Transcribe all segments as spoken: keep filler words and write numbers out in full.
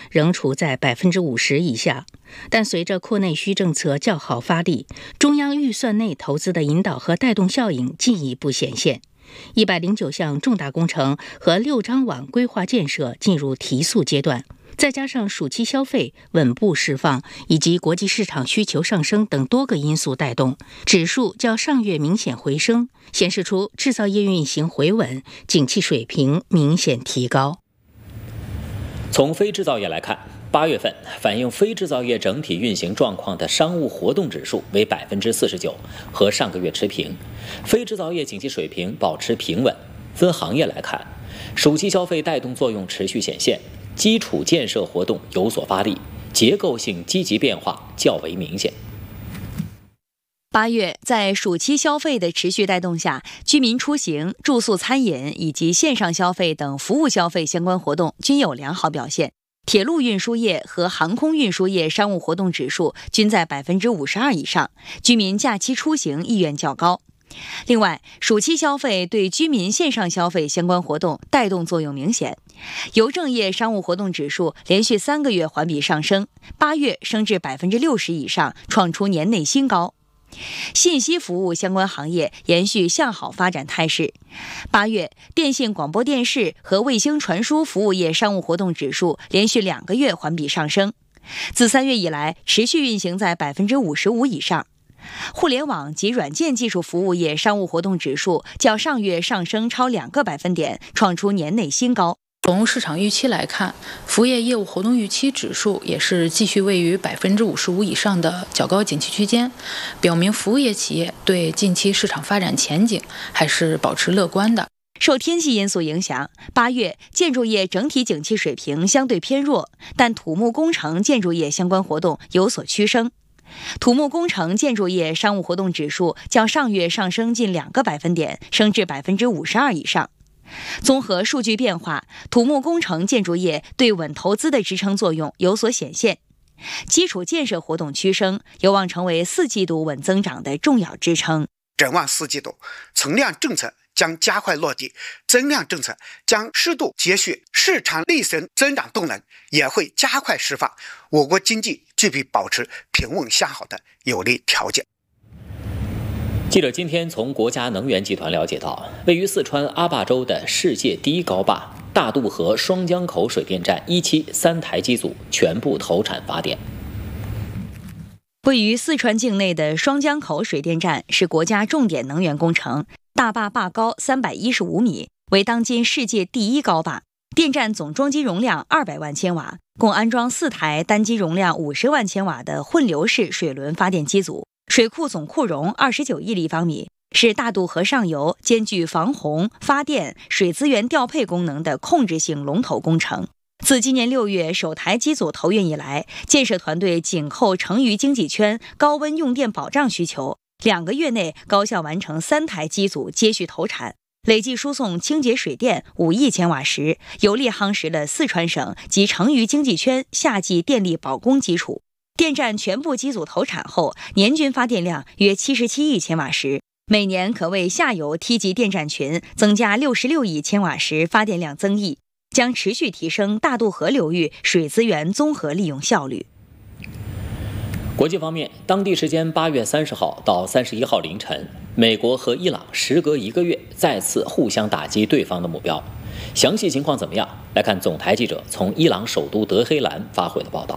仍处在百分之五十以下。但随着扩内需政策较好发力，中央预算内投资的引导和带动效应进一步显现。一百零九项重大工程和六张网规划建设进入提速阶段，再加上暑期消费稳步释放以及国际市场需求上升等多个因素带动，指数较上月明显回升，显示出制造业运行回稳，景气水平明显提高。 从非制造业来看，八月份反映非制造业整体运行状况的商务活动指数为百分之四十九，和上个月持平。非制造业景气水平保持平稳。分行业来看，暑期消费带动作用持续显现，基础建设活动有所发力，结构性积极变化较为明显。 八月，在暑期消费的持续带动下，居民出行、住宿、餐饮以及线上消费等服务消费相关活动均有良好表现。铁路运输业和航空运输业商务活动指数均在百分之五十二以上，居民假期出行意愿较高。另外，暑期消费对居民线上消费相关活动带动作用明显。邮政业商务活动指数连续三个月环比上升，八月升至百分之六十以上，创出年内新高。信息服务相关行业延续向好发展态势。八月，电信广播电视和卫星传输服务业商务活动指数连续两个月环比上升，自三月以来持续运行在百分之五十五以上。互联网及软件技术服务业商务活动指数较上月上升超两个百分点，创出年内新高。 从市场预期来看，服务业业务活动预期指数也是继续位于百分之五十五以上的较高景气区间，表明服务业企业对近期市场发展前景还是保持乐观的。 受天气因素影响，八月建筑业整体景气水平相对偏弱，但土木工程建筑业相关活动有所趋升。土木工程建筑业商务活动指数较上月上升近两个百分点，升至百分之五十二以上。综合数据变化，土木工程建筑业对稳投资的支撑作用有所显现，基础建设活动趋升，有望成为四季度稳增长的重要支撑。 展望四季度，存量政策将加快落地，增量政策将适度接续，市场内生增长动能也会加快释放，我国经济具备保持平稳向好的有利条件。 记者今天从国家能源集团了解到，位于四川阿坝州的世界第一高坝大渡河双江口水电站一期三台机组全部投产发电。 位于四川境内的双江口水电站是国家重点能源工程，大坝坝高三百一十五米，为当今世界第一高坝。电站总装机容量二百万千瓦，共安装四台单机容量五十万千瓦的混流式水轮发电机组。水库总库容二十九亿立方米，是大渡河上游兼具防洪、发电、水资源调配功能的控制性龙头工程。自今年六月首台机组投运以来，建设团队紧扣成渝经济圈高温用电保障需求，两个月内高效完成三台机组接续投产，累计输送清洁水电五亿千瓦时，有力夯实了四川省及成渝经济圈夏季电力保供基础。电站全部机组投产后，年均发电量约七十七亿千瓦时，每年可为下游梯级电站群增加六十六亿千瓦时发电量增益，将持续提升大渡河流域水资源综合利用效率。 国际方面，当地时间八月三十号到三十一号凌晨，美国和伊朗时隔一个月再次互相打击对方的目标。详细情况怎么样？来看总台记者从伊朗首都德黑兰发回的报道。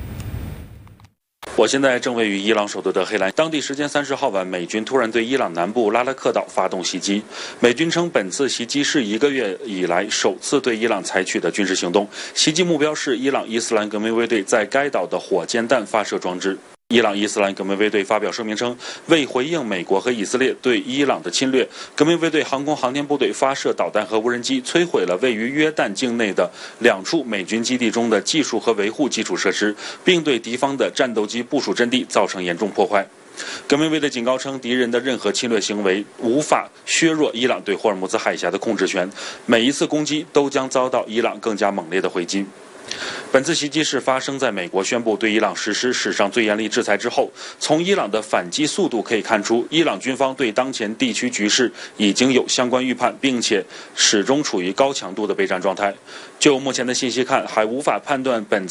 我现在正位于伊朗首都德黑兰，当地时间三十号晚，美军突然对伊朗南部拉拉克岛发动袭击。美军称，本次袭击是一个月以来首次对伊朗采取的军事行动，袭击目标是伊朗伊斯兰革命卫队在该岛的火箭弹发射装置。伊朗伊斯兰革命卫队发表声明称，为回应美国和以色列对伊朗的侵略，革命卫队航空航天部队发射导弹和无人机，摧毁了位于约旦境内的两处美军基地中的技术和维护基础设施，并对敌方的战斗机部署阵地造成严重破坏。革命卫队警告称，敌人的任何侵略行为无法削弱伊朗对霍尔木兹海峡的控制权，每一次攻击都将遭到伊朗更加猛烈的回击。本次袭击是发生在美国宣布对伊朗实施史上最严厉制裁之后。从伊朗的反击速度可以看出，伊朗军方对当前地区局势已经有相关预判，并且始终处于高强度的备战状态。就目前的信息看，还无法判断本